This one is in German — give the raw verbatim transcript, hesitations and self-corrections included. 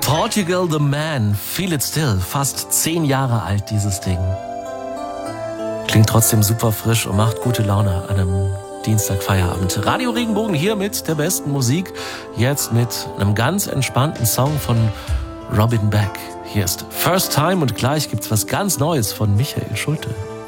Portugal the Man, Feel It Still, fast zehn Jahre alt dieses Ding. Klingt trotzdem super frisch und macht gute Laune an einem Dienstagfeierabend. Radio Regenbogen hier mit der besten Musik, jetzt mit einem ganz entspannten Song von Robin Beck. Hier ist First Time und gleich gibt's was ganz Neues von Michael Schulte.